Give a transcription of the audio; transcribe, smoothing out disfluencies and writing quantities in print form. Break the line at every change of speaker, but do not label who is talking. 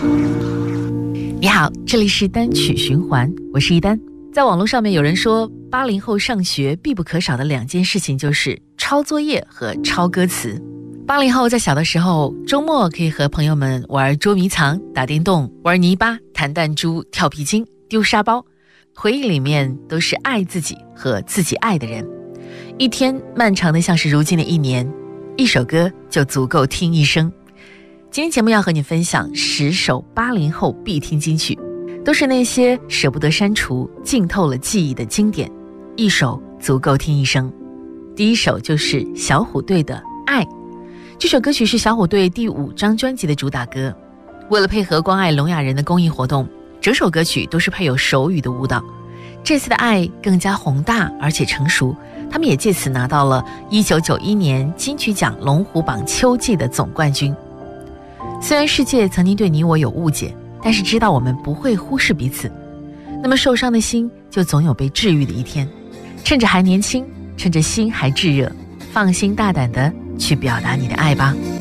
你好，这里是单曲循环，我是一丹。在网络上面有人说，80后上学必不可少的2件事情就是抄作业和抄歌词。80后在小的时候，周末可以和朋友们玩捉迷藏、打电动、玩泥巴、弹弹珠、跳皮筋、丢沙包，回忆里面都是爱自己和自己爱的人。一天漫长的像是如今的1年，一首歌就足够听一生。今天节目要和你分享10首80后必听金曲，都是那些舍不得删除、浸透了记忆的经典，一首足够听一生。第一首就是小虎队的《爱》，这首歌曲是小虎队第5张专辑的主打歌。为了配合关爱聋哑人的公益活动，整首歌曲都是配有手语的舞蹈。这次的《爱》更加宏大而且成熟，他们也借此拿到了1991年金曲奖龙虎榜秋季的总冠军。虽然世界曾经对你我有误解，但是知道我们不会忽视彼此，那么受伤的心就总有被治愈的一天。趁着还年轻，趁着心还炙热，放心大胆的去表达你的爱吧。